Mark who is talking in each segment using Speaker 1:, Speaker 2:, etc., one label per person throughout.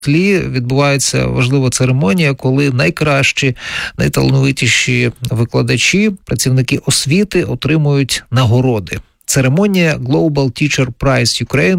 Speaker 1: тлі відбувається важлива церемонія, коли найкращі, найталановитіші викладачі, працівники освіти отримують нагороди. Церемонія Global Teacher Prize Ukraine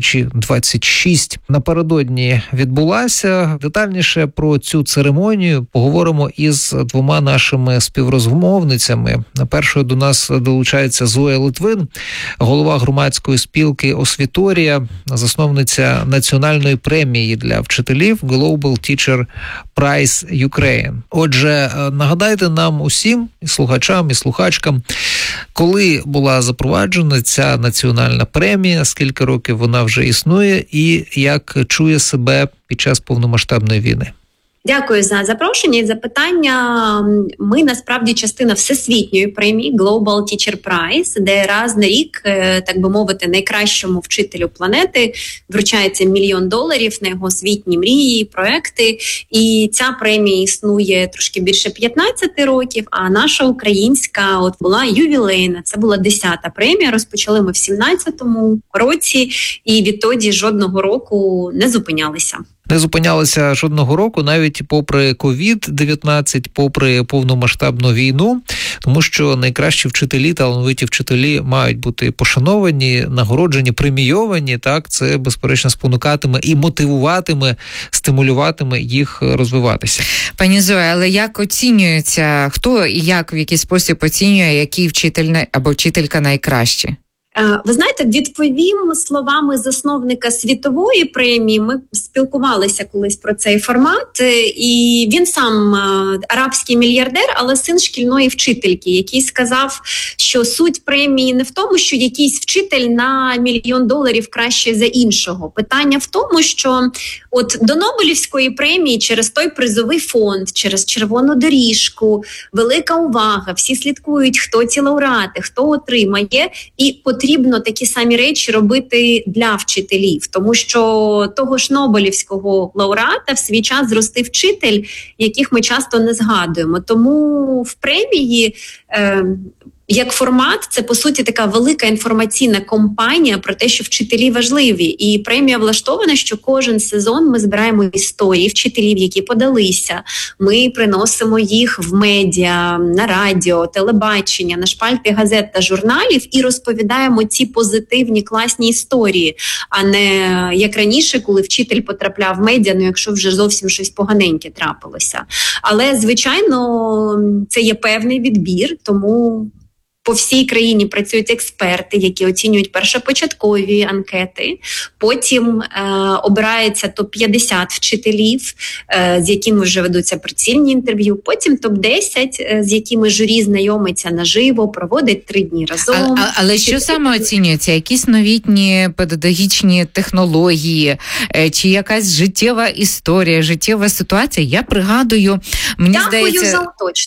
Speaker 1: 2026 напередодні відбулася. Детальніше про цю церемонію поговоримо із двома нашими співрозмовницями. Першою до нас долучається Зоя Литвин, голова громадської спілки «Освіторія», засновниця національної премії для вчителів Global Teacher Prize Ukraine. Отже, нагадайте нам усім, і слухачам, і слухачкам, коли була запроваджена ця національна премія, скільки років вона вже існує і як чує себе під час повномасштабної війни.
Speaker 2: Дякую за запрошення і запитання. Ми, насправді, частина всесвітньої премії Global Teacher Prize, де раз на рік, так би мовити, найкращому вчителю планети вручається $1 мільйон на його освітні мрії, проекти. І ця премія існує трошки більше 15 років, а наша українська була ювілейна. Це була 10-та премія. Розпочали ми в 17-му році і відтоді жодного року не зупинялися.
Speaker 1: Не зупинялися жодного року, навіть попри COVID-19, попри повномасштабну війну, тому що найкращі вчителі, талановиті вчителі мають бути пошановані, нагороджені, премійовані. Так, це, безперечно, спонукатиме і мотивуватиме, стимулюватиме їх розвиватися.
Speaker 3: Пані Зоя, але як оцінюється, хто і як, в який спосіб оцінює, який вчитель або вчителька найкращі?
Speaker 2: Ви знаєте, відповім словами засновника світової премії. Ми спілкувалися колись про цей формат, і він сам арабський мільярдер, але син шкільної вчительки, який сказав, що суть премії не в тому, що якийсь вчитель на $1 мільйон краще за іншого. Питання в тому, що от до Нобелівської премії через той призовий фонд, через червону доріжку, велика увага, всі слідкують, хто ці лауреати, хто отримає, і потрібно такі самі речі робити для вчителів, тому що того ж Нобелівського лауреата в свій час зростив вчитель, яких ми часто не згадуємо. Тому в премії як формат, це, по суті, така велика інформаційна кампанія про те, що вчителі важливі. І премія влаштована, що кожен сезон ми збираємо історії вчителів, які подалися. Ми приносимо їх в медіа, на радіо, телебачення, на шпальти газет та журналів і розповідаємо ці позитивні, класні історії, а не як раніше, коли вчитель потрапляв в медіа, якщо вже зовсім щось поганеньке трапилося. Але, звичайно, це є певний відбір, тому по всій країні працюють експерти, які оцінюють першопочаткові анкети. Потім обирається топ-50 вчителів, з якими вже ведуться прицільні інтерв'ю. Потім топ-10, з якими журі знайомиться наживо, проводить 3 дні разом.
Speaker 3: Але що саме оцінюється? Якісь новітні педагогічні технології? Чи якась життєва історія, життєва ситуація? Я пригадую, мені здається...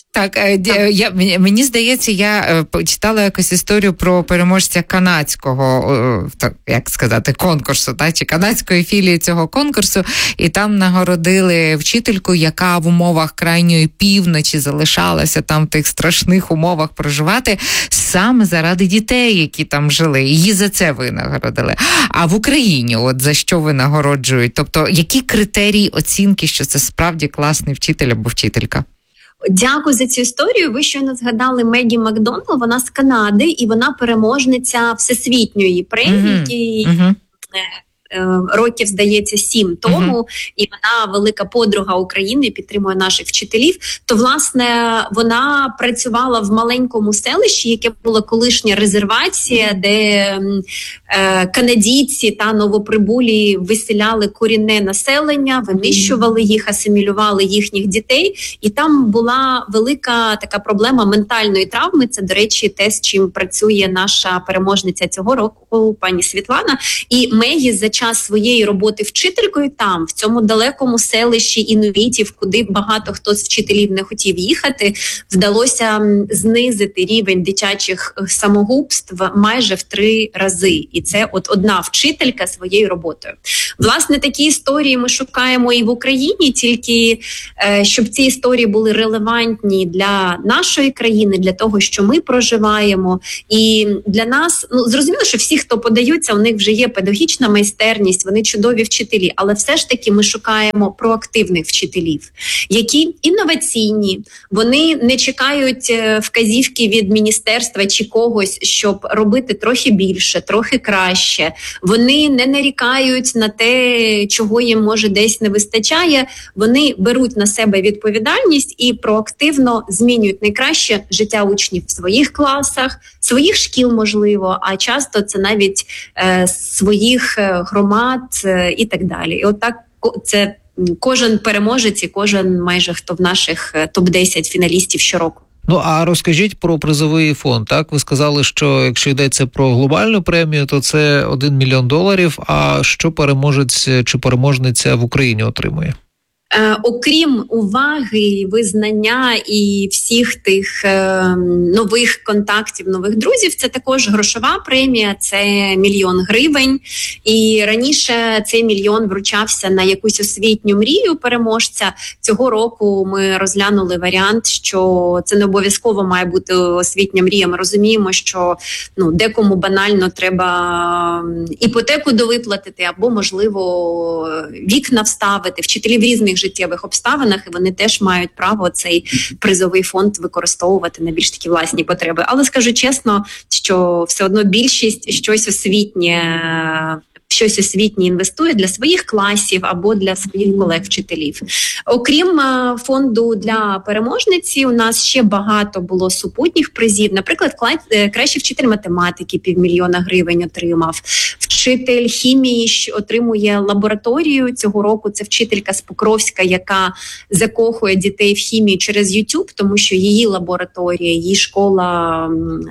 Speaker 3: Мені здається, я читала якусь історію про переможця канадського, як сказати, конкурсу, чи канадської філії цього конкурсу, і там нагородили вчительку, яка в умовах крайньої півночі залишалася там в тих страшних умовах проживати саме заради дітей, які там жили. Її за це ви нагородили. А в Україні от за що ви нагороджують? Тобто, які критерії оцінки, що це справді класний вчитель або вчителька?
Speaker 2: Дякую за цю історію. Ви щойно згадали Мегі Макдонал, вона з Канади, і вона переможниця всесвітньої премії, років, здається, 7 тому, і вона велика подруга України, підтримує наших вчителів, то, власне, вона працювала в маленькому селищі, яке була колишня резервація, де канадійці та новоприбулі виселяли корінне населення, винищували їх, асимілювали їхніх дітей, і там була велика така проблема ментальної травми. Це, до речі, те, з чим працює наша переможниця цього року, пані Світлана. І Мегі за час своєї роботи вчителькою там, в цьому далекому селищі інуїтів, куди багато хто з вчителів не хотів їхати, вдалося знизити рівень дитячих самогубств майже в 3 рази. І це от одна вчителька своєю роботою. Власне, такі історії ми шукаємо і в Україні, тільки щоб ці історії були релевантні для нашої країни, для того, що ми проживаємо. І для нас, зрозуміло, що всі, хто подаються, у них вже є педагогічна майстерність, вони чудові вчителі, але все ж таки ми шукаємо проактивних вчителів, які інноваційні, вони не чекають вказівки від міністерства чи когось, щоб робити трохи більше, трохи краще. Вони не нарікають на те, чого їм, може, десь не вистачає. Вони беруть на себе відповідальність і проактивно змінюють найкраще життя учнів в своїх класах, своїх шкіл, можливо, а часто це навіть своїх громад і так далі. І отак це кожен переможець і кожен майже хто в наших топ-10 фіналістів щороку.
Speaker 1: Ну, а розкажіть про призовий фонд. Так, ви сказали, що якщо йдеться про глобальну премію, то це $1 мільйон. А що переможець чи переможниця в Україні отримує?
Speaker 2: Окрім уваги, визнання і всіх тих нових контактів, нових друзів, це також грошова премія, це $1 мільйон. І раніше цей $1 мільйон вручався на якусь освітню мрію переможця. Цього року ми розглянули варіант, що це не обов'язково має бути освітня мрія. Ми розуміємо, що декому банально треба іпотеку довиплатити або, можливо, вікна вставити, вчителі в різних життєвих обставинах, і вони теж мають право цей призовий фонд використовувати на більш такі власні потреби. Але скажу чесно, що все одно більшість щось освітнє інвестує для своїх класів або для своїх колег-вчителів. Окрім фонду для переможниці, у нас ще багато було супутніх призів. Наприклад, кращий вчитель математики $500 000 отримав. Вчитель хімії отримує лабораторію. Цього року це вчителька з Покровська, яка закохує дітей в хімію через YouTube, тому що її лабораторія, її школа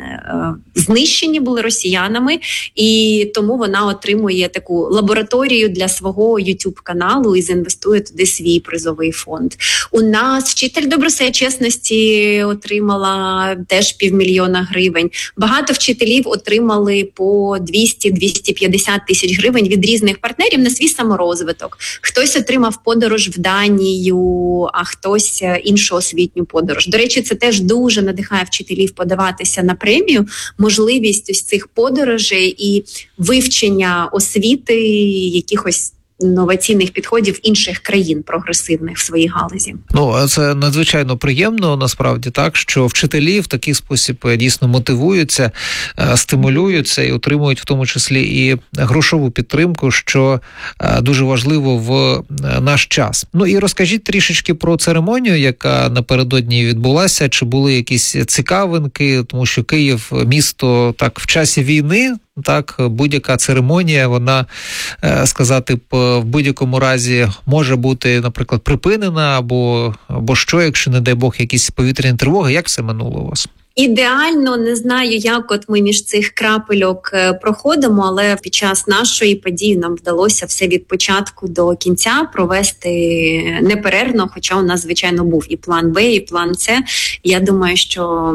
Speaker 2: знищені були росіянами, і тому вона отримує таку лабораторію для свого YouTube-каналу і заінвестує туди свій призовий фонд. У нас вчитель добросовчесності отримала теж $500 000. Багато вчителів отримали по 200-250 тисяч гривень від різних партнерів на свій саморозвиток. Хтось отримав подорож в Данію, а хтось іншу освітню подорож. До речі, це теж дуже надихає вчителів подаватися на премію. Можливість ось цих подорожей і вивчення освіти, якихось інноваційних підходів інших країн прогресивних в своїй галузі.
Speaker 1: Ну, це надзвичайно приємно, насправді, так, що вчителі в такий спосіб дійсно мотивуються, стимулюються і отримують в тому числі і грошову підтримку, що дуже важливо в наш час. Ну і розкажіть трішечки про церемонію, яка напередодні відбулася, чи були якісь цікавинки, тому що Київ – місто так в часі війни. Так, будь-яка церемонія, вона, сказати, в будь-якому разі може бути, наприклад, припинена, або що, якщо, не дай Бог, якісь повітряні тривоги. Як все минуло у вас?
Speaker 2: Ідеально, не знаю, як от ми між цих крапельок проходимо, але під час нашої події нам вдалося все від початку до кінця провести неперервно, хоча у нас, звичайно, був і план Б, і план С. Я думаю, що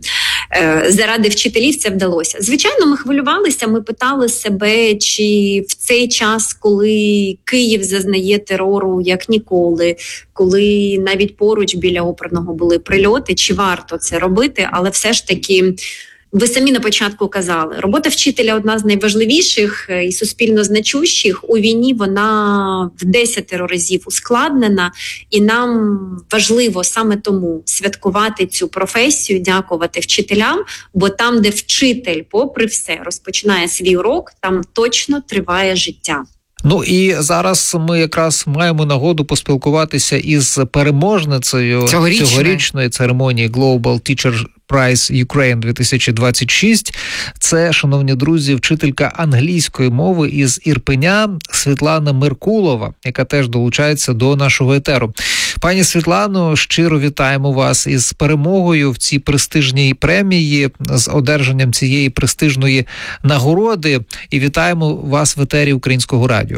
Speaker 2: заради вчителів це вдалося. Звичайно, ми хвилювалися, ми питали себе, чи в цей час, коли Київ зазнає терору як ніколи, коли навіть поруч біля оперного були прильоти, чи варто це робити, але все ж таки, ви самі на початку казали, робота вчителя одна з найважливіших і суспільно значущих. У війні вона в 10 разів ускладнена, і нам важливо саме тому святкувати цю професію, дякувати вчителям, бо там, де вчитель, попри все, розпочинає свій урок, там точно триває життя.
Speaker 1: Ну і зараз ми якраз маємо нагоду поспілкуватися із переможницею цьогорічної церемонії Global Teacher Prize Ukraine 2026. Це, шановні друзі, вчителька англійської мови із Ірпеня Світлана Меркулова, яка теж долучається до нашого етеру. Пані Світлано, щиро вітаємо вас із перемогою в цій престижній премії, з одержанням цієї престижної нагороди, і вітаємо вас в етері Українського радіо.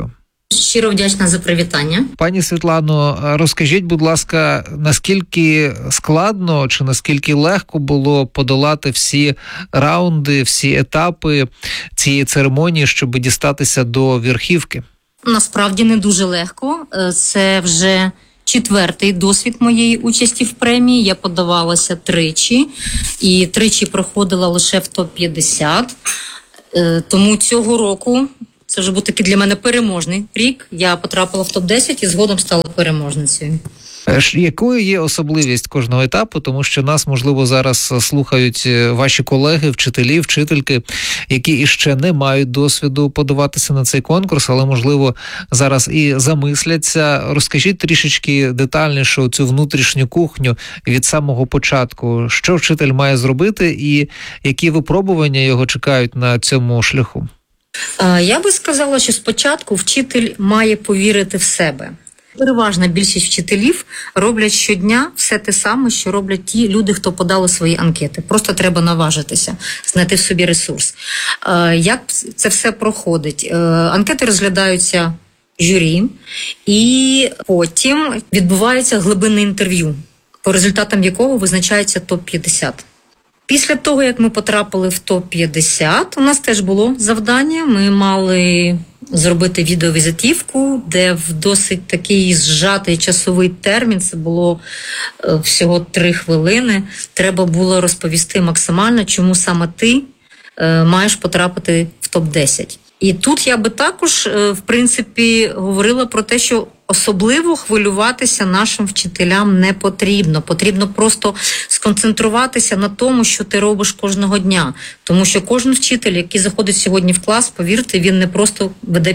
Speaker 4: Щиро вдячна за привітання.
Speaker 1: Пані Світлано, розкажіть, будь ласка, наскільки складно чи наскільки легко було подолати всі раунди, всі етапи цієї церемонії, щоб дістатися до верхівки?
Speaker 4: Насправді не дуже легко. Це вже 4-й досвід моєї участі в премії. Я подавалася 3 і 3 проходила лише в топ-50. Тому цього року це вже був такий для мене переможний рік. Я потрапила в топ-10 і згодом стала переможницею.
Speaker 1: Якою є особливість кожного етапу? Тому що нас, можливо, зараз слухають ваші колеги, вчителі, вчительки, які іще не мають досвіду подаватися на цей конкурс, але, можливо, зараз і замисляться. Розкажіть трішечки детальніше цю внутрішню кухню від самого початку. Що вчитель має зробити і які випробування його чекають на цьому шляху?
Speaker 4: Я би сказала, що спочатку вчитель має повірити в себе. Переважна більшість вчителів роблять щодня все те саме, що роблять ті люди, хто подали свої анкети. Просто треба наважитися, знайти в собі ресурс. Як це все проходить? Анкети розглядаються журі, і потім відбувається глибинне інтерв'ю, по результатам якого визначається топ-50. Після того, як ми потрапили в топ-50, у нас теж було завдання. Ми мали зробити відеовізитівку, де в досить такий зжатий часовий термін, це було всього 3 хвилини, треба було розповісти максимально, чому саме ти маєш потрапити в топ-10. І тут я би також, в принципі, говорила про те, що особливо хвилюватися нашим вчителям не потрібно. Потрібно просто сконцентруватися на тому, що ти робиш кожного дня. Тому що кожен вчитель, який заходить сьогодні в клас, повірте, він не просто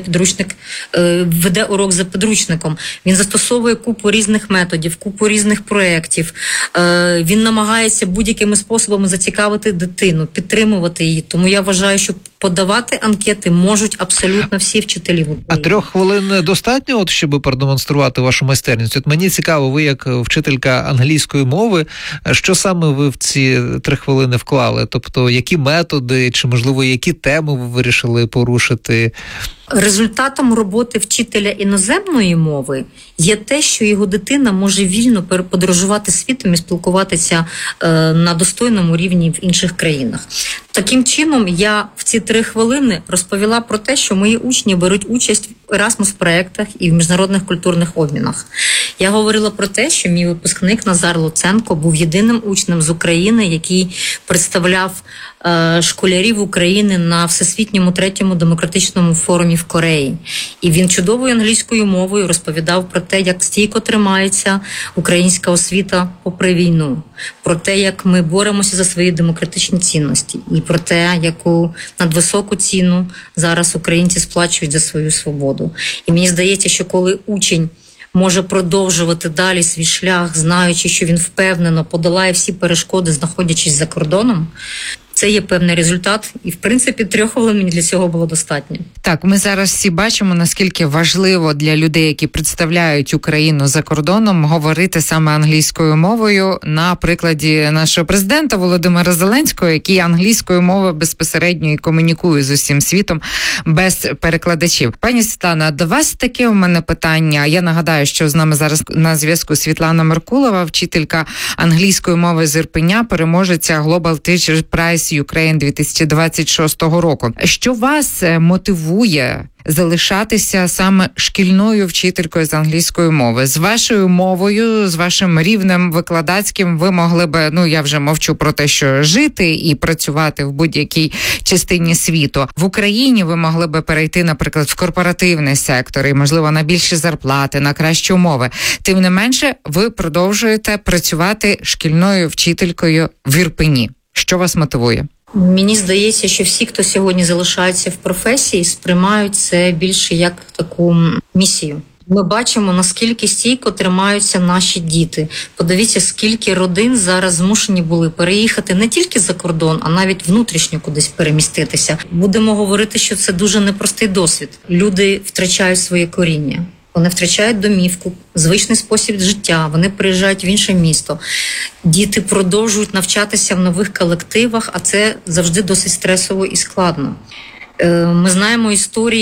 Speaker 4: веде урок за підручником. Він застосовує купу різних методів, купу різних проєктів. Він намагається будь-якими способами зацікавити дитину, підтримувати її. Тому я вважаю, що подавати анкети можуть абсолютно всі вчителі.
Speaker 1: А 3 хвилин достатньо, щоб продемонструвати вашу майстерність? От мені цікаво, ви як вчителька англійської мови, що саме ви в ці 3 хвилини вклали? Тобто, які методи, чи, можливо, які теми ви вирішили порушити?
Speaker 4: Результатом роботи вчителя іноземної мови є те, що його дитина може вільно подорожувати світом і спілкуватися на достойному рівні в інших країнах. Таким чином, я в ці 3 хвилини розповіла про те, що мої учні беруть участь в Erasmus-проєктах і в міжнародних культурних обмінах. Я говорила про те, що мій випускник Назар Луценко був єдиним учнем з України, який представляв школярів України на Всесвітньому 3-му демократичному форумі в Кореї. І він чудовою англійською мовою розповідав про те, як стійко тримається українська освіта попри війну, про те, як ми боремося за свої демократичні цінності, і про те, яку надвисоку ціну зараз українці сплачують за свою свободу. І мені здається, що коли учень може продовжувати далі свій шлях, знаючи, що він впевнено подолає всі перешкоди, знаходячись за кордоном, це є певний результат, і, в принципі, 3 хвилин мені для цього було достатньо.
Speaker 3: Так, ми зараз всі бачимо, наскільки важливо для людей, які представляють Україну за кордоном, говорити саме англійською мовою на прикладі нашого президента Володимира Зеленського, який англійською мовою безпосередньо і комунікує з усім світом без перекладачів. Пані Світлана, до вас таке у мене питання. Я нагадаю, що з нами зараз на зв'язку Світлана Меркулова, вчителька англійської мови з Ірпеня, переможеця Global Teacher Prize Ukraine 2026 року. Що вас мотивує залишатися саме шкільною вчителькою з англійської мови? З вашою мовою, з вашим рівнем викладацьким ви могли би, я вже мовчу про те, що жити і працювати в будь-якій частині світу. В Україні ви могли би перейти, наприклад, в корпоративний сектор і, можливо, на більші зарплати, на кращі умови. Тим не менше, ви продовжуєте працювати шкільною вчителькою в Ірпені. Що вас мотивує?
Speaker 4: Мені здається, що всі, хто сьогодні залишаються в професії, сприймають це більше як таку місію. Ми бачимо, наскільки стійко тримаються наші діти. Подивіться, скільки родин зараз змушені були переїхати не тільки за кордон, а навіть внутрішньо кудись переміститися. Будемо говорити, що це дуже непростий досвід. Люди втрачають своє коріння. Вони втрачають домівку, звичний спосіб життя, вони приїжджають в інше місто. Діти продовжують навчатися в нових колективах, а це завжди досить стресово і складно. Ми знаємо історії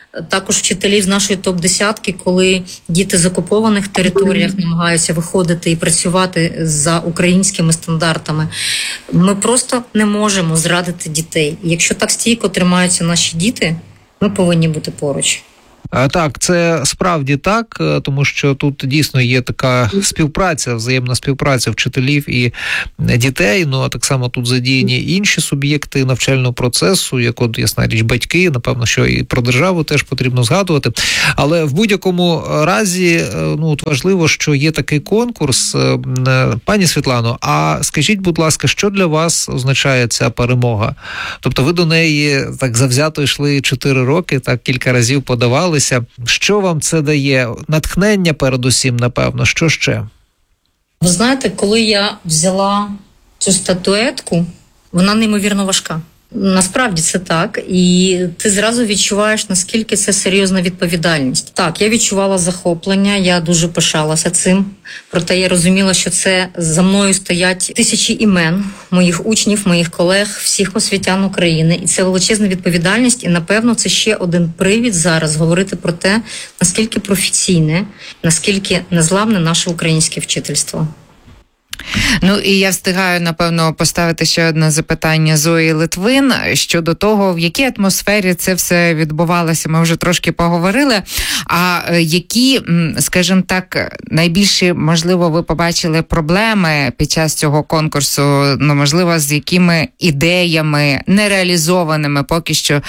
Speaker 4: також вчителів з нашої топ-10, коли діти з окупованих територіях намагаються виходити і працювати за українськими стандартами. Ми просто не можемо зрадити дітей. Якщо так стійко тримаються наші діти, ми повинні бути поруч.
Speaker 1: Так, це справді так, тому що тут дійсно є така співпраця, взаємна співпраця вчителів і дітей, ну а так само тут задіяні інші суб'єкти навчального процесу, як от, ясна річ, батьки, напевно, що і про державу теж потрібно згадувати. Але в будь-якому разі, ну, от важливо, що є такий конкурс. Пані Світлано, а скажіть, будь ласка, що для вас означає ця перемога? Тобто ви до неї так завзято йшли 4 роки, так кілька разів подавали. Що вам це дає? Натхнення передусім, напевно. Що ще?
Speaker 4: Ви знаєте, коли я взяла цю статуетку, вона неймовірно важка. Насправді це так, і ти зразу відчуваєш, наскільки це серйозна відповідальність. Так, я відчувала захоплення, я дуже пишалася цим, проте я розуміла, що це за мною стоять тисячі імен моїх учнів, моїх колег, всіх освітян України, і це величезна відповідальність, і, напевно, це ще один привід зараз говорити про те, наскільки професійне, наскільки незламне наше українське вчительство.
Speaker 3: Ну і я встигаю, напевно, поставити ще одне запитання Зої Литвин щодо того, в якій атмосфері це все відбувалося. Ми вже трошки поговорили. А які, скажімо так, найбільші, можливо, ви побачили проблеми під час цього конкурсу, ну, можливо, з якими ідеями нереалізованими поки що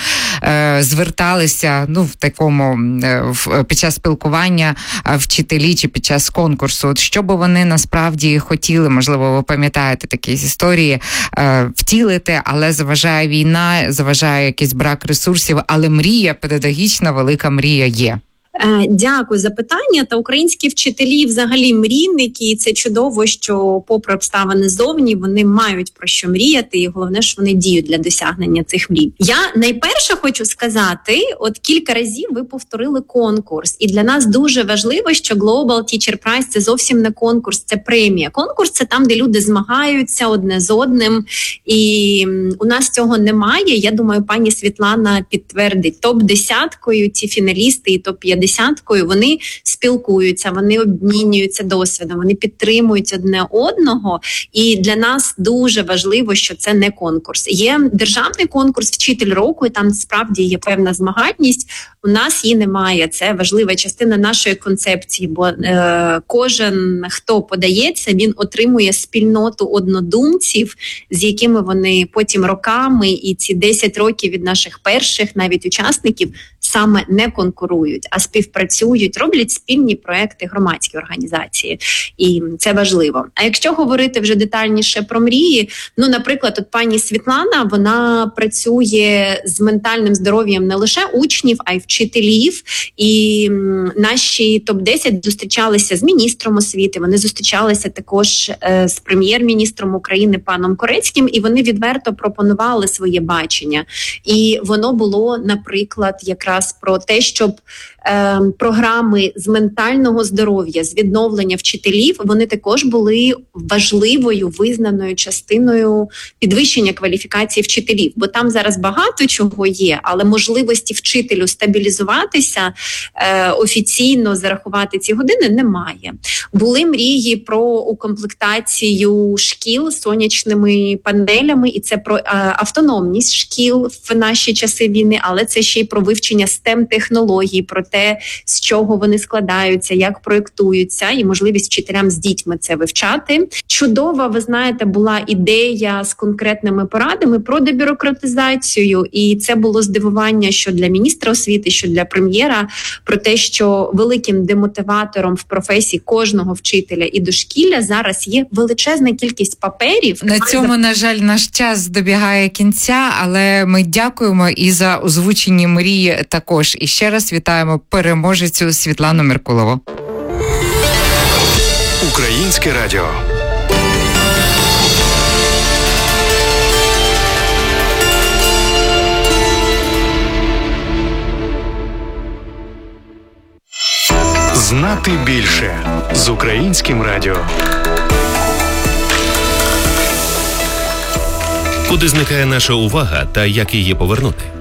Speaker 3: зверталися, ну, в такому, під час спілкування вчителі чи під час конкурсу? От що би вони насправді хотіли, можливо, ви пам'ятаєте такі історії, втілити, але заважає війна, заважає якийсь брак ресурсів, але мрія, педагогічна, велика мрія є.
Speaker 2: Дякую за питання. Та українські вчителі взагалі мрійники, і це чудово, що попри обставини зовні вони мають про що мріяти, і головне, що вони діють для досягнення цих мрій. Я найперше хочу сказати, от кілька разів ви повторили конкурс, і для нас дуже важливо, що Global Teacher Prize – це зовсім не конкурс, це премія. Конкурс – це там, де люди змагаються одне з одним, і у нас цього немає. Я думаю, пані Світлана підтвердить, топ-10 ці фіналісти і топ-50 вони спілкуються, вони обмінюються досвідом, вони підтримують одне одного. І для нас дуже важливо, що це не конкурс. Є державний конкурс «Вчитель року», і там справді є певна змагальність. У нас її немає. Це важлива частина нашої концепції, бо кожен, хто подається, він отримує спільноту однодумців, з якими вони потім роками, і ці 10 років від наших перших навіть учасників, саме не конкурують, а співпрацюють, роблять спільні проекти, громадські організації. І це важливо. А якщо говорити вже детальніше про мрії, ну, наприклад, от пані Світлана, вона працює з ментальним здоров'ям не лише учнів, а й вчителів. І наші топ-10 зустрічалися з міністром освіти, вони зустрічалися також з прем'єр-міністром України паном Корецьким, і вони відверто пропонували своє бачення. І воно було, наприклад, якраз про те, щоб програми з ментального здоров'я, з відновлення вчителів, вони також були важливою, визнаною частиною підвищення кваліфікації вчителів. Бо там зараз багато чого є, але можливості вчителю стабілізуватися, офіційно зарахувати ці години немає. Були мрії про укомплектацію шкіл сонячними панелями, і це про автономність шкіл в наші часи війни, але це ще й про вивчення STEM-технологій, про те, з чого вони складаються, як проєктуються, і можливість вчителям з дітьми це вивчати. Чудова, ви знаєте, була ідея з конкретними порадами про дебюрократизацію, і це було здивування, що для міністра освіти, що для прем'єра, про те, що великим демотиватором в професії кожного вчителя і дошкілля зараз є величезна кількість паперів.
Speaker 3: На цьому, на жаль, наш час добігає кінця, але ми дякуємо і за озвучені мрії також. І ще раз вітаємо переможецю Світлану Меркулову.
Speaker 5: Українське радіо. Знати більше з Українським радіо.
Speaker 6: Куди зникає наша увага та як її повернути?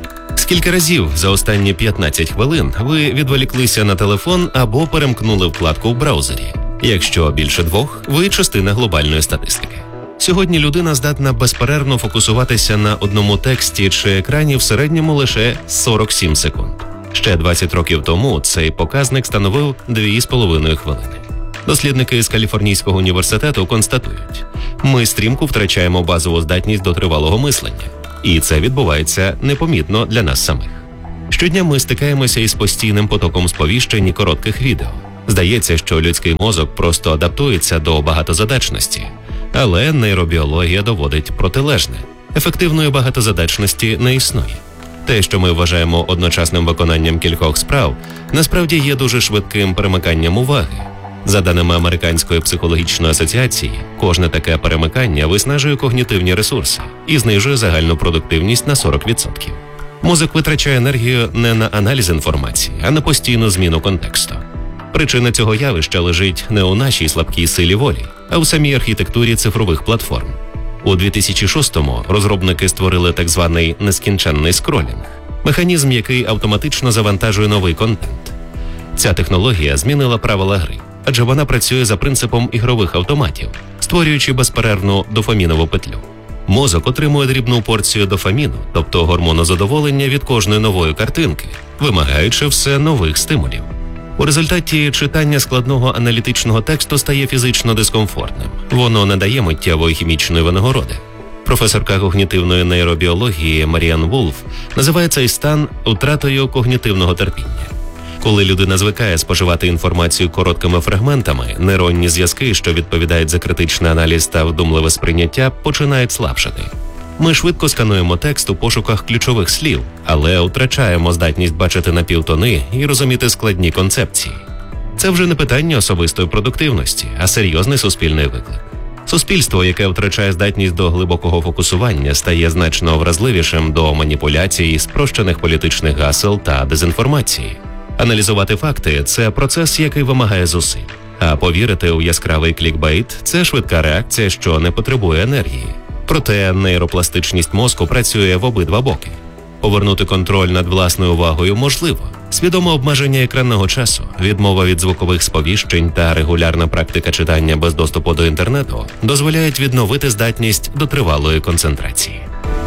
Speaker 6: Скільки разів за останні 15 хвилин ви відволіклися на телефон або перемкнули вкладку в браузері? Якщо більше 2, ви частина глобальної статистики. Сьогодні людина здатна безперервно фокусуватися на одному тексті чи екрані в середньому лише 47 секунд. Ще 20 років тому цей показник становив 2,5 хвилини. Дослідники з Каліфорнійського університету констатують, ми стрімко втрачаємо базову здатність до тривалого мислення. І це відбувається непомітно для нас самих. Щодня ми стикаємося із постійним потоком сповіщень і коротких відео. Здається, що людський мозок просто адаптується до багатозадачності. Але нейробіологія доводить протилежне. Ефективної багатозадачності не існує. Те, що ми вважаємо одночасним виконанням кількох справ, насправді є дуже швидким перемиканням уваги. За даними Американської психологічної асоціації, кожне таке перемикання виснажує когнітивні ресурси і знижує загальну продуктивність на 40%. Мозок витрачає енергію не на аналіз інформації, а на постійну зміну контексту. Причина цього явища лежить не у нашій слабкій силі волі, а у самій архітектурі цифрових платформ. У 2006-му розробники створили так званий нескінченний скролінг – механізм, який автоматично завантажує новий контент. Ця технологія змінила правила гри, адже вона працює за принципом ігрових автоматів, створюючи безперервну дофамінову петлю. Мозок отримує дрібну порцію дофаміну, тобто гормону задоволення від кожної нової картинки, вимагаючи все нових стимулів. У результаті читання складного аналітичного тексту стає фізично дискомфортним. Воно не дає миттєвої хімічної винагороди. Професорка когнітивної нейробіології Маріан Вулф називає цей стан втратою когнітивного терпіння. Коли людина звикає споживати інформацію короткими фрагментами, нейронні зв'язки, що відповідають за критичний аналіз та вдумливе сприйняття, починають слабшати. Ми швидко скануємо текст у пошуках ключових слів, але втрачаємо здатність бачити напівтони і розуміти складні концепції. Це вже не питання особистої продуктивності, а серйозний суспільний виклик. Суспільство, яке втрачає здатність до глибокого фокусування, стає значно вразливішим до маніпуляцій, спрощених політичних гасел та дезінформації. Аналізувати факти – це процес, який вимагає зусиль. А повірити у яскравий клікбейт – це швидка реакція, що не потребує енергії. Проте нейропластичність мозку працює в обидва боки. Повернути контроль над власною увагою можливо. Свідоме обмеження екранного часу, відмова від звукових сповіщень та регулярна практика читання без доступу до інтернету дозволяють відновити здатність до тривалої концентрації.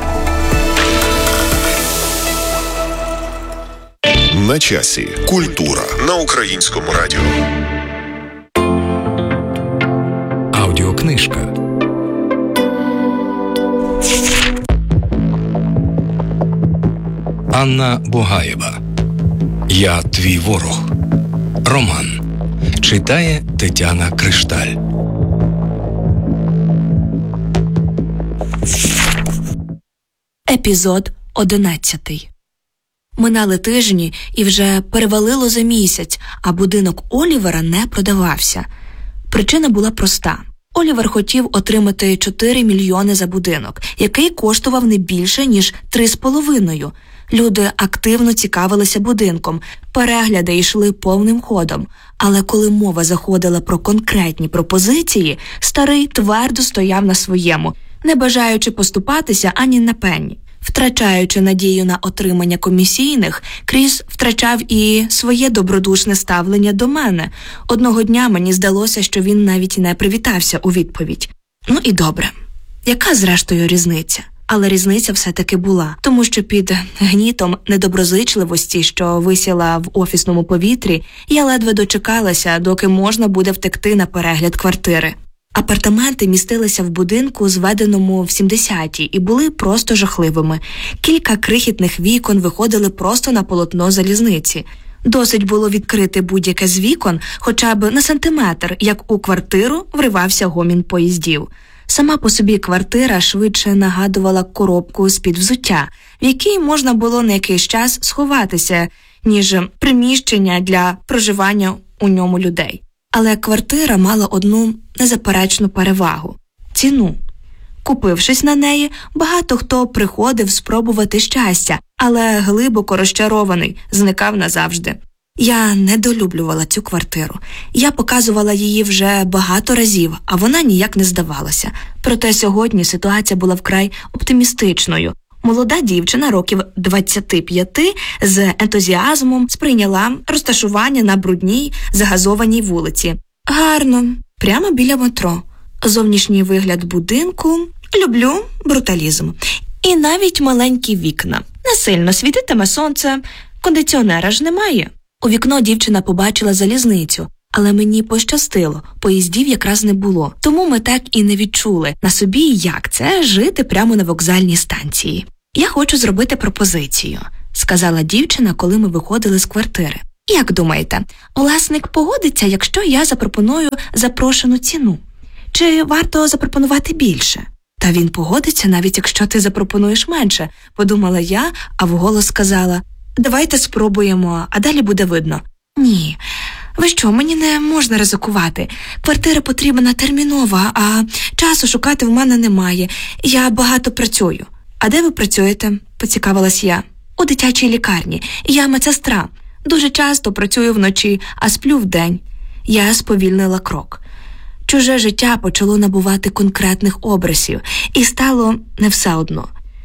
Speaker 7: На часі. Культура на Українському радіо.
Speaker 5: Аудіокнижка.
Speaker 8: Анна Бугаєва. «Я твій ворог». Роман. Читає Тетяна Кришталь.
Speaker 9: Епізод 11. Минали тижні і вже перевалило за місяць, а будинок Олівера не продавався. Причина була проста. Олівер хотів отримати 4 мільйони за будинок, який коштував не більше, ніж 3,5. Люди активно цікавилися будинком, перегляди йшли повним ходом. Але коли мова заходила про конкретні пропозиції, старий твердо стояв на своєму, не бажаючи поступатися ані на пенні. Втрачаючи надію на отримання комісійних, Кріс втрачав і своє добродушне ставлення до мене. Одного дня мені здалося, що він навіть не привітався у відповідь. Ну і добре. Яка зрештою різниця? Але різниця все-таки була, тому що під гнітом недоброзичливості, що висіла в офісному повітрі, я ледве дочекалася, доки можна буде втекти на перегляд квартири. Апартаменти містилися в будинку, зведеному в 70-ті, і були просто жахливими. Кілька крихітних вікон виходили просто на полотно залізниці. Досить було відкрити будь-яке з вікон, хоча б на сантиметр, як у квартиру вривався гомін поїздів. Сама по собі квартира швидше нагадувала коробку з-під взуття, в якій можна було на якийсь час сховатися, ніж приміщення для проживання у ньому людей. Але квартира мала одну незаперечну перевагу – ціну. Купившись на неї, багато хто приходив спробувати щастя, але глибоко розчарований, зникав назавжди. Я недолюблювала цю квартиру. Я показувала її вже багато разів, а вона ніяк не здавалася. Проте сьогодні ситуація була вкрай оптимістичною. Молода дівчина років 25 з ентузіазмом сприйняла розташування на брудній загазованій вулиці. Гарно, прямо біля метро. Зовнішній вигляд будинку, люблю бруталізм. І навіть маленькі вікна. Не сильно світитиме сонце, кондиціонера ж немає. У вікно дівчина побачила залізницю, але мені пощастило, поїздів якраз не було. Тому ми так і не відчули на собі, як це жити прямо на вокзальній станції. «Я хочу зробити пропозицію», – сказала дівчина, коли ми виходили з квартири. «Як думаєте, власник погодиться, якщо я запропоную запрошену ціну? Чи варто запропонувати більше?» «Та він погодиться, навіть якщо ти запропонуєш менше», – подумала я, а вголос сказала: «Давайте спробуємо, а далі буде видно». «Ні, ви що, мені не можна ризикувати. Квартира потрібна термінова, а часу шукати в мене немає. Я багато працюю». «А де ви працюєте?» – поцікавилась я. «У дитячій лікарні. Я медсестра. Дуже часто працюю вночі, а сплю вдень». Я сповільнила крок. Чуже життя почало набувати конкретних образів, і стало не все одно.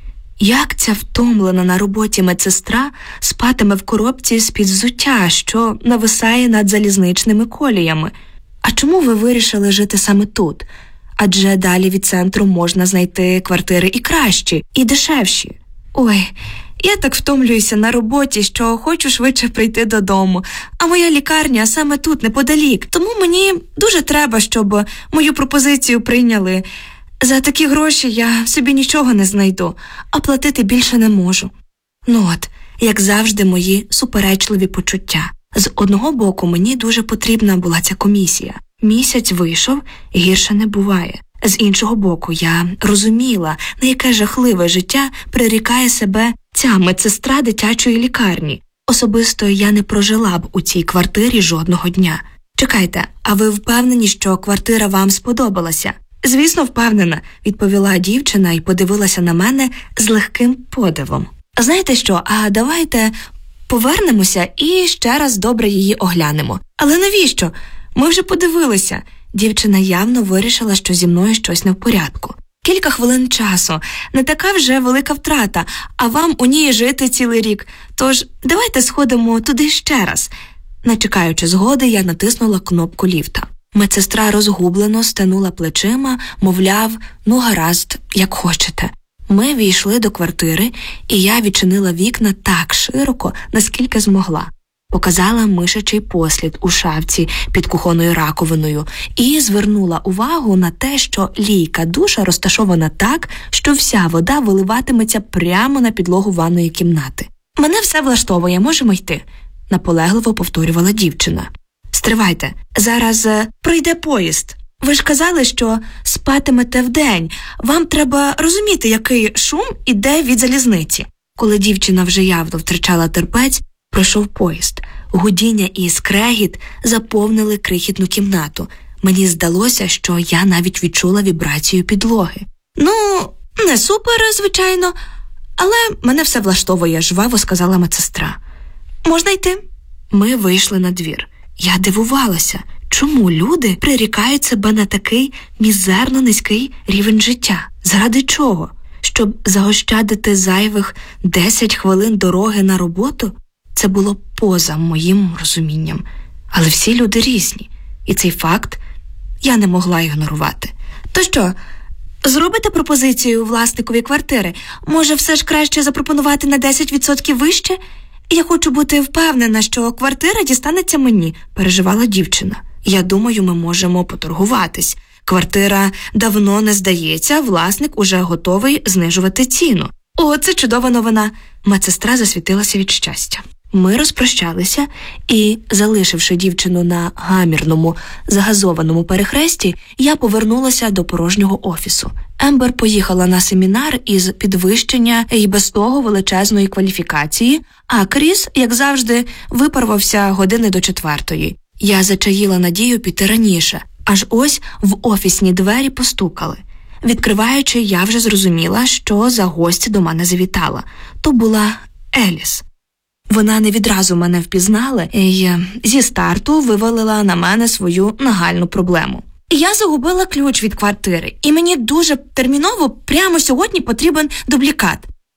Speaker 9: Як ця втомлена на роботі медсестра спатиме в коробці з-під взуття, що нависає над залізничними коліями? А чому ви вирішили жити саме тут? Адже далі від центру можна знайти квартири і кращі, і дешевші. Ой, я так втомлююся на роботі, що хочу швидше прийти додому. А моя лікарня саме тут, неподалік. Тому мені дуже треба, щоб мою пропозицію прийняли. За такі гроші я собі нічого не знайду, а платити більше не можу». Ну от, як завжди, мої суперечливі почуття. З одного боку, мені дуже потрібна була ця комісія. Місяць вийшов, гірше не буває. З іншого боку, я розуміла, на яке жахливе життя прирікає себе ця медсестра дитячої лікарні. Особисто я не прожила б у цій квартирі жодного дня. «Чекайте, а ви впевнені, що квартира вам сподобалася?» «Звісно, впевнена», – відповіла дівчина і подивилася на мене з легким подивом. «Знаєте що, а давайте повернемося і ще раз добре її оглянемо». «Але навіщо? Ми вже подивилися». Дівчина явно вирішила, що зі мною щось не в порядку. «Кілька хвилин часу. Не така вже велика втрата, а вам у ній жити цілий рік. Тож давайте сходимо туди ще раз». Не чекаючи згоди, я натиснула кнопку ліфта. Медсестра розгублено стенула плечима, мовляв, «Ну гаразд, як хочете». Ми війшли до квартири, і я відчинила вікна так широко, наскільки змогла. Показала мишачий послід у шафці під кухонною раковиною і звернула увагу на те, що лійка душа розташована так, що вся вода виливатиметься прямо на підлогу ванної кімнати. «Мене все влаштовує, можемо йти», – наполегливо повторювала дівчина. «Стривайте, зараз прийде поїзд. Ви ж казали, що спатимете вдень. Вам треба розуміти, який шум іде від залізниці». Коли дівчина вже явно втрачала терпець, пройшов поїзд. Гудіння і скрегіт заповнили крихітну кімнату. Мені здалося, що я навіть відчула вібрацію підлоги. «Ну, не супер, звичайно, але мене все влаштовує», – жваво сказала медсестра. «Можна йти?» Ми вийшли на двір. Я дивувалася, чому люди прирікають себе на такий мізерно низький рівень життя. Заради чого? Щоб заощадити зайвих 10 хвилин дороги на роботу? Це було поза моїм розумінням. Але всі люди різні. І цей факт я не могла ігнорувати. «То що, зробите пропозицію власникові квартири? Може, все ж краще запропонувати на 10% вище? Я хочу бути впевнена, що квартира дістанеться мені», – переживала дівчина. «Я думаю, ми можемо поторгуватись. Квартира давно не здається, власник уже готовий знижувати ціну». «О, це чудова новина!» Медсестра засвітилася від щастя. Ми розпрощалися і, залишивши дівчину на гамірному, загазованому перехресті, я повернулася до порожнього офісу. Ембер поїхала на семінар із підвищення і без того величезної кваліфікації, а Кріс, як завжди, випарвався години до 4:00. Я зачаїла надію піти раніше, аж ось в офісні двері постукали. Відкриваючи, я вже зрозуміла, що за гостя до мене завітала. То була Еліс. Вона не відразу мене впізнала і зі старту вивалила на мене свою нагальну проблему. Я загубила ключ від квартири, і мені дуже терміново прямо сьогодні потрібен дублікат.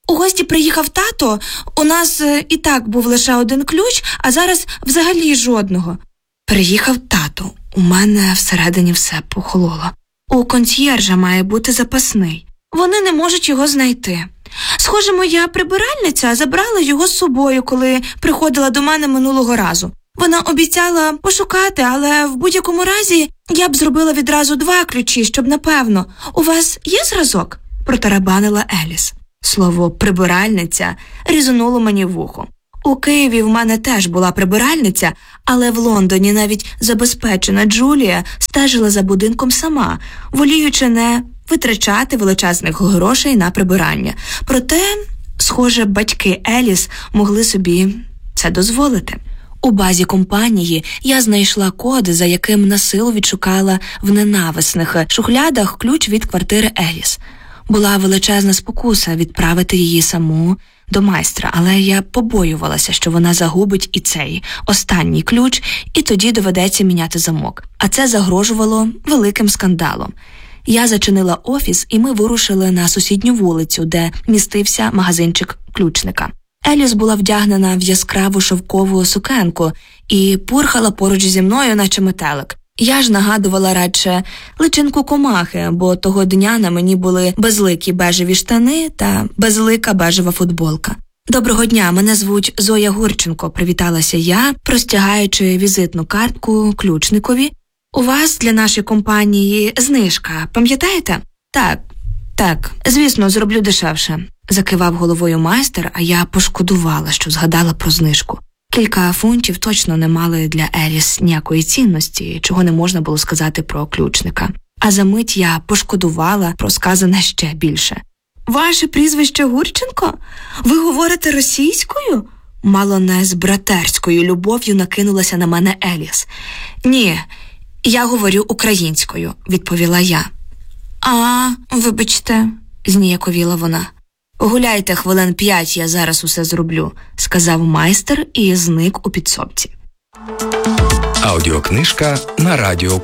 Speaker 9: У гості приїхав тато, у нас і так був лише один ключ, а зараз взагалі жодного. Приїхав тато, у мене всередині все похололо. У консьєржа має бути запасний. Вони не можуть його знайти. Схоже, моя прибиральниця забрала його з собою, коли приходила до мене минулого разу. Вона обіцяла пошукати, але в будь-якому разі я б зробила відразу 2 ключі, щоб напевно. У вас є зразок? Протарабанила Еліс. Слово «прибиральниця» різонуло мені в ухо. У Києві в мене теж була прибиральниця, але в Лондоні навіть забезпечена Джулія стежила за будинком сама, воліючи не витрачати величезних грошей на прибирання. Проте, схоже, батьки Еліс могли собі це дозволити. У базі компанії я знайшла код, за яким насилу відшукала в ненависних шухлядах ключ від квартири Еліс. Була величезна спокуса відправити її саму до майстра, але я побоювалася, що вона загубить і цей останній ключ, і тоді доведеться міняти замок. А це загрожувало великим скандалом. Я зачинила офіс, і ми вирушили на сусідню вулицю, де містився магазинчик ключника. Еліс була вдягнена в яскраву шовкову сукенку і пурхала поруч зі мною, наче метелик. Я ж нагадувала радше личинку комахи, бо того дня на мені були безликі бежеві штани та безлика бежева футболка. «Доброго дня, мене звуть Зоя Гурченко», – привіталася я, простягаючи візитну картку ключникові. «У вас для нашої компанії знижка, пам'ятаєте?» Так, звісно, зроблю дешевше», – закивав головою майстер, а я пошкодувала, що згадала про знижку. Кілька фунтів точно не мали для Еліс ніякої цінності, чого не можна було сказати про ключника. А за мить я пошкодувала про сказане ще більше. «Ваше прізвище Гурченко? Ви говорите російською?» Мало не з братерською любов'ю накинулася на мене Еліс. «Ні, я говорю українською», – відповіла я. Вибачте», – зніяковіла вона. «Гуляйте хвилин 5, я зараз усе зроблю», – сказав майстер і зник у підсобці.
Speaker 8: Аудіокнижка на радіо.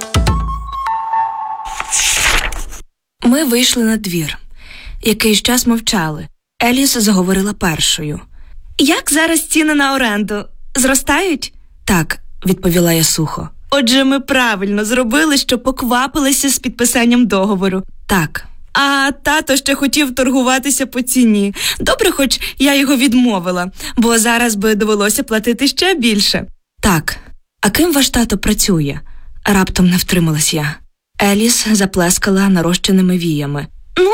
Speaker 9: Ми вийшли на двір. Якийсь час мовчали. Еліс заговорила першою. «Як зараз ціни на оренду? Зростають?» «Так», – відповіла я сухо. «Отже, ми правильно зробили, що поквапилися з підписанням договору». «Так». «А тато ще хотів торгуватися по ціні. Добре, хоч я його відмовила, бо зараз би довелося платити ще більше». «Так. А ким ваш тато працює?» Раптом не втрималась я. Еліс заплескала нарощеними віями.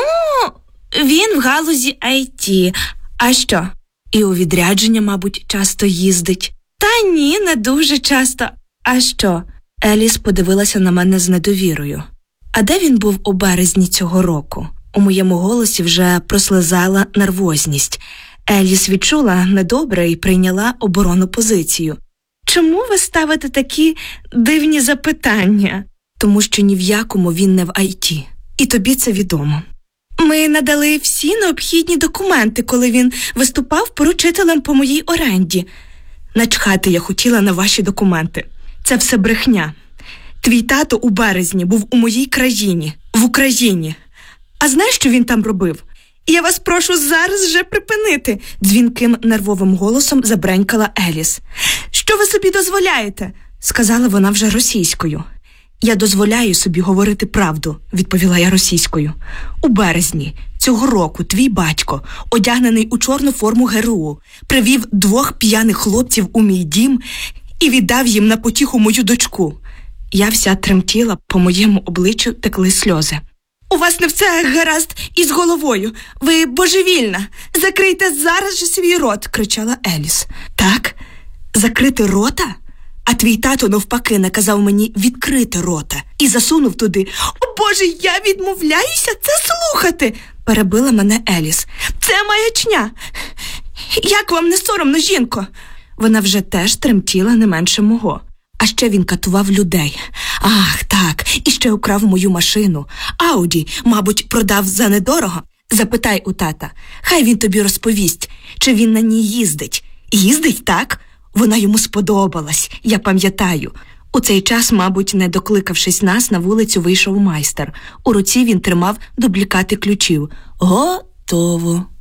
Speaker 9: Він в галузі IT. А що? І у відрядження, мабуть, часто їздить?» «Та ні, не дуже часто. А що?» Еліс подивилася на мене з недовірою. «А де він був у березні цього року?» У моєму голосі вже прослизала нервозність. Еліс відчула недобре і прийняла оборонну позицію. «Чому ви ставите такі дивні запитання?» «Тому що ні в якому він не в IT. І тобі це відомо. Ми надали всі необхідні документи, коли він виступав поручителем по моїй оренді. Начхати я хотіла на ваші документи. Це все брехня. Твій тато у березні був у моїй країні, в Україні. А знаєш, що він там робив? Я вас прошу зараз вже припинити», – дзвінким нервовим голосом забренькала Еліс. «Що ви собі дозволяєте?» – сказала вона вже російською. «Я дозволяю собі говорити правду», – відповіла я російською. «У березні цього року твій батько, одягнений у чорну форму ГРУ, привів 2 п'яних хлопців у мій дім і віддав їм на потіху мою дочку». Я вся тремтіла, по моєму обличчю текли сльози. «У вас не все гаразд із головою. Ви божевільна. Закрийте зараз же свій рот», – кричала Еліс. «Так? Закрити рота? А твій тато навпаки наказав мені відкрити рота і засунув туди. О Боже, я відмовляюся це слухати!» – перебила мене Еліс. «Це маячня! Як вам не соромно, жінко?» Вона вже теж тремтіла не менше мого. А ще він катував людей. Ах, так, і ще украв мою машину. Ауді, мабуть, продав за недорого. Запитай у тата, хай він тобі розповість, чи він на ній їздить. Їздить, так? Вона йому сподобалась, я пам'ятаю. У цей час, мабуть, не докликавшись нас, на вулицю вийшов майстер. У руці він тримав дублікати ключів. «Готово»,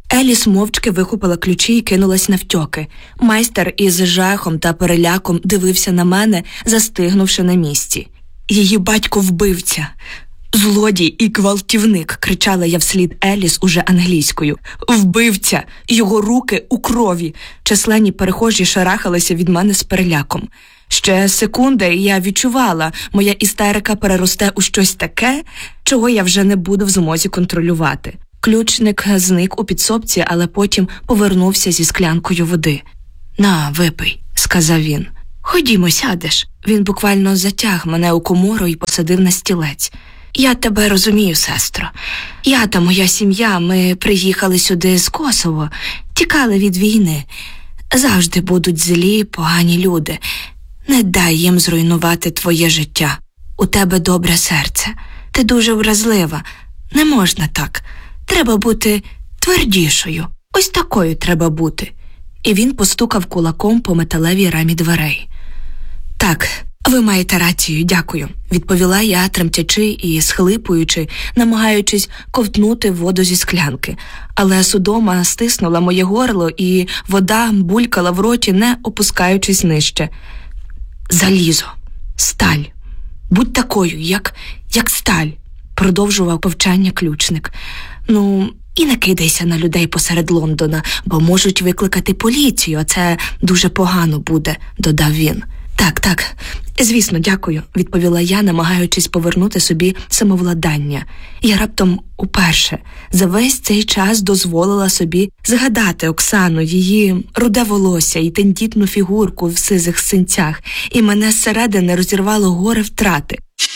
Speaker 9: Еліс мовчки вихопила ключі і кинулась навтьоки. Майстер із жахом та переляком дивився на мене, застигнувши на місці. «Її батько вбивця! Злодій і гвалтівник!» – кричала я вслід Еліс уже англійською. «Вбивця! Його руки у крові!» Численні перехожі шарахалися від мене з переляком. Ще секунда, і я відчувала, моя істерика переросте у щось таке, чого я вже не буду в змозі контролювати. Ключник зник у підсобці, але потім повернувся зі склянкою води. «На, випий», – сказав він. «Ходімо, сядеш». Він буквально затяг мене у комору і посадив на стілець. «Я тебе розумію, сестро. Я та моя сім'я, ми приїхали сюди з Косово, тікали від війни. Завжди будуть злі, погані люди. Не дай їм зруйнувати твоє життя. У тебе добре серце. Ти дуже вразлива. Не можна так. Треба бути твердішою. Ось такою треба бути». І він постукав кулаком по металевій рамі дверей. «Так, ви маєте рацію, дякую», – відповіла я, тремтячи і схлипуючи, намагаючись ковтнути воду зі склянки. Але судома стиснула моє горло, і вода булькала в роті, не опускаючись нижче. «Залізо, сталь, будь такою, як сталь», – продовжував повчання ключник. «Ну, і не кидайся на людей посеред Лондона, бо можуть викликати поліцію, а це дуже погано буде», – додав він. Так, звісно, дякую», – відповіла я, намагаючись повернути собі самовладання. Я раптом уперше за весь цей час дозволила собі згадати Оксану, її руде волосся і тендітну фігурку в сизих синцях, і мене зсередини розірвало горе втрати.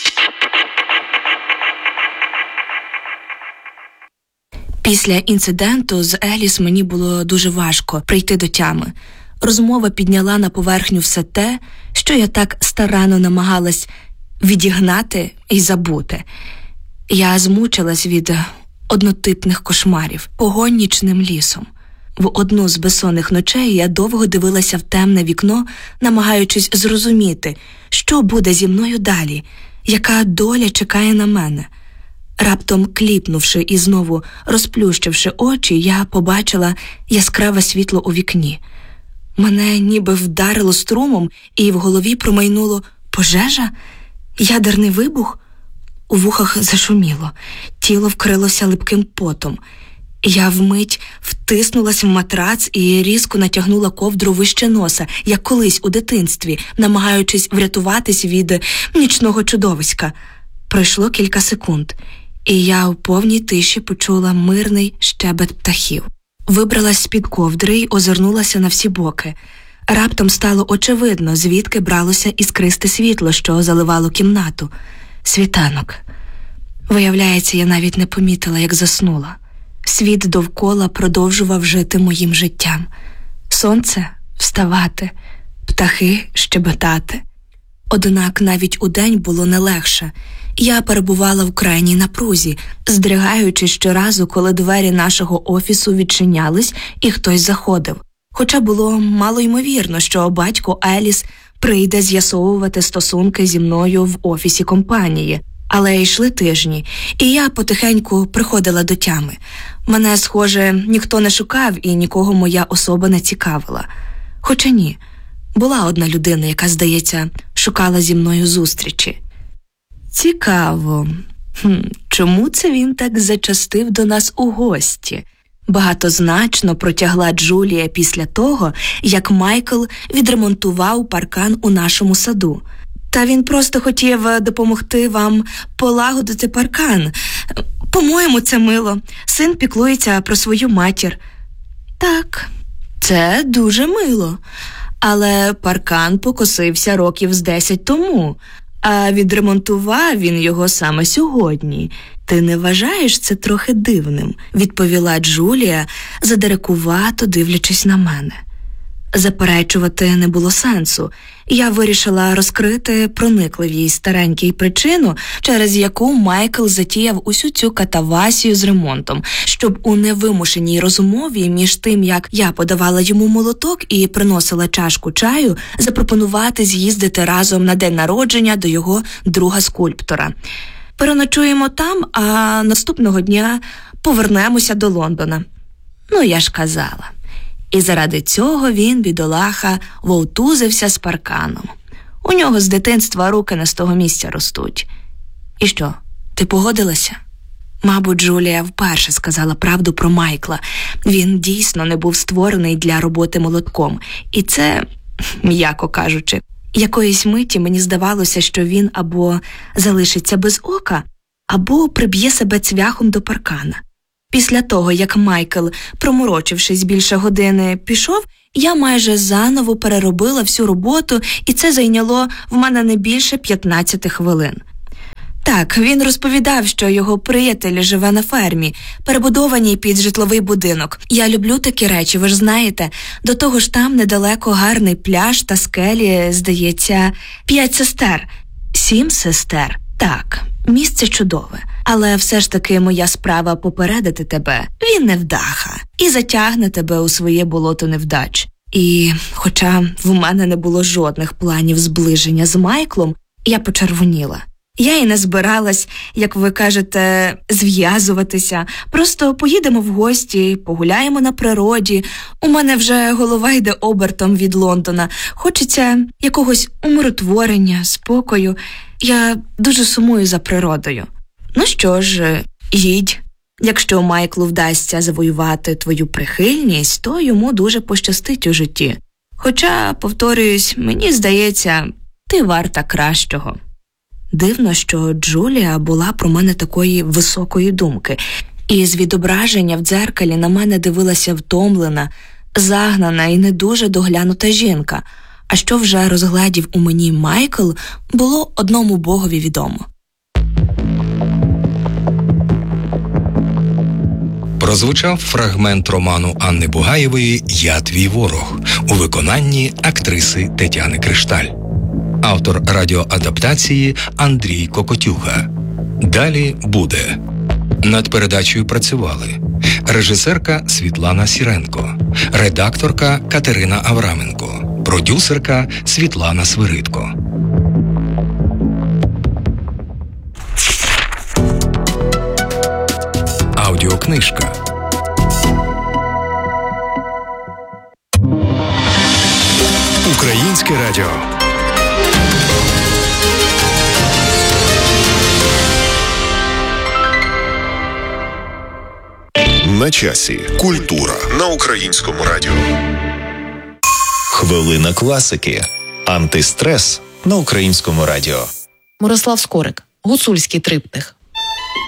Speaker 9: Після інциденту з Еліс мені було дуже важко прийти до тями. Розмова підняла на поверхню все те, що я так старанно намагалась відігнати і забути. Я змучилась від однотипних кошмарів, погонь нічним лісом. В одну з безсонних ночей я довго дивилася в темне вікно, намагаючись зрозуміти, що буде зі мною далі, яка доля чекає на мене. Раптом кліпнувши і знову розплющивши очі, я побачила яскраве світло у вікні. Мене ніби вдарило струмом, і в голові промайнуло: пожежа? Ядерний вибух? У вухах зашуміло, тіло вкрилося липким потом. Я вмить втиснулась в матрац і різко натягнула ковдру вище носа, як колись у дитинстві, намагаючись врятуватись від нічного чудовиська. Пройшло кілька секунд, і я у повній тиші почула мирний щебет птахів. Вибралась з-під ковдри й озирнулася на всі боки. Раптом стало очевидно, звідки бралося іскристе світло, що заливало кімнату. Світанок. Виявляється, я навіть не помітила, як заснула. Світ довкола продовжував жити моїм життям. Сонце вставати, птахи щебетати. Однак навіть удень було не легше. Я перебувала в крайній напрузі, здригаючись щоразу, коли двері нашого офісу відчинялись і хтось заходив. Хоча було малоймовірно, що батько Еліс прийде з'ясовувати стосунки зі мною в офісі компанії. Але йшли тижні, і я потихеньку приходила до тями. Мене, схоже, ніхто не шукав і нікого моя особа не цікавила. Хоча ні, була одна людина, яка, здається, шукала зі мною зустрічі. Цікаво, чому це він так зачастив до нас у гості? Багатозначно протягла Джулія після того, як Майкл відремонтував паркан у нашому саду. Та він просто хотів допомогти вам полагодити паркан. По-моєму, це мило. Син піклується про свою матір. Так, це дуже мило. Але паркан покосився років з 10 тому, а відремонтував він його саме сьогодні. Ти не вважаєш це трохи дивним? Відповіла Джулія, задирикувато дивлячись на мене. Заперечувати не було сенсу. Я вирішила розкрити проникливій старенькій причину, через яку Майкл затіяв усю цю катавасію з ремонтом, щоб у невимушеній розмові між тим, як я подавала йому молоток і приносила чашку чаю, запропонувати з'їздити разом на день народження до його друга-скульптора. Переночуємо там, а наступного дня повернемося до Лондона. Ну, я ж казала. І заради цього він, бідолаха, вовтузився з парканом. У нього з дитинства руки не з того місця ростуть. І що, ти погодилася? Мабуть, Джулія вперше сказала правду про Майкла. Він дійсно не був створений для роботи молотком. І це, м'яко кажучи, якоїсь миті мені здавалося, що він або залишиться без ока, або приб'є себе цвяхом до паркана. Після того, як Майкл, проморочившись більше години, пішов, я майже заново переробила всю роботу, і це зайняло в мене не більше 15 хвилин. Так, він розповідав, що його приятель живе на фермі, перебудованій під житловий будинок. Я люблю такі речі, ви ж знаєте. До того ж там недалеко гарний пляж та скелі, здається, 5 сестер. 7 сестер. Так, місце чудове. Але все ж таки моя справа попередити тебе. Він невдаха. І затягне тебе у своє болото невдач. І, хоча в мене не було жодних планів зближення з Майклом, я почервоніла. Я і не збиралась, як ви кажете, зв'язуватися. Просто поїдемо в гості, погуляємо на природі. У мене вже голова йде обертом від Лондона. Хочеться якогось умиротворення, спокою. Я дуже сумую за природою. Ну що ж, їдь. Якщо Майклу вдасться завоювати твою прихильність, то йому дуже пощастить у житті. Хоча, повторююсь, мені здається, ти варта кращого. Дивно, що Джулія була про мене такої високої думки. І з відображення в дзеркалі на мене дивилася втомлена, загнана і не дуже доглянута жінка. А що вже розгледів у мені Майкл, було одному Богові відомо.
Speaker 8: Прозвучав фрагмент роману Анни Бугаєвої «Я твій ворог» у виконанні актриси Тетяни Кришталь. Автор радіоадаптації Андрій Кокотюга. Далі буде. Над передачею працювали режисерка Світлана Сіренко, редакторка Катерина Авраменко, продюсерка Світлана Свиридко. Аудіокнижка.
Speaker 5: Українське радіо.
Speaker 7: На часі. Культура на Українському радіо.
Speaker 10: Хвилина класики. Антистрес на Українському радіо.
Speaker 11: Мирослав Скорик. Гуцульський триптих.